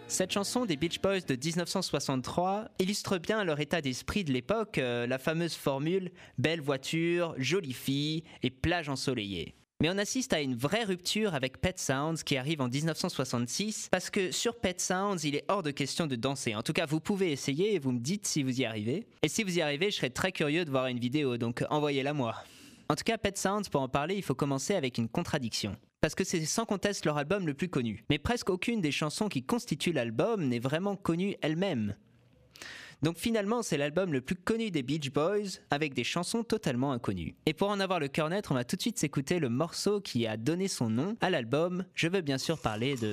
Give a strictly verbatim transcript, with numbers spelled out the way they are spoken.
Cette chanson des Beach Boys de dix-neuf cent soixante-trois illustre bien leur état d'esprit de l'époque, euh, la fameuse formule « belle voiture, jolie fille et plage ensoleillée ». Mais on assiste à une vraie rupture avec Pet Sounds qui arrive en dix-neuf cent soixante-six parce que sur Pet Sounds, il est hors de question de danser. En tout cas, vous pouvez essayer et vous me dites si vous y arrivez. Et si vous y arrivez, je serais très curieux de voir une vidéo, donc envoyez-la moi. En tout cas, Pet Sounds, pour en parler, il faut commencer avec une contradiction. Parce que c'est sans conteste leur album le plus connu. Mais presque aucune des chansons qui constituent l'album n'est vraiment connue elle-même. Donc finalement, c'est l'album le plus connu des Beach Boys, avec des chansons totalement inconnues. Et pour en avoir le cœur net, on va tout de suite s'écouter le morceau qui a donné son nom à l'album. Je veux bien sûr parler de